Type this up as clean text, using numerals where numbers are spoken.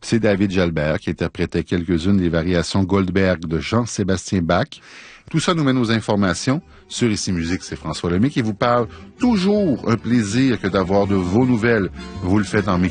c'est David Jalbert qui interprétait quelques-unes des variations Goldberg de Jean-Sébastien Bach. Tout ça nous mène aux informations. Sur Ici Musique, c'est François Lemay qui vous parle. Toujours un plaisir que d'avoir de vos nouvelles. Vous le faites en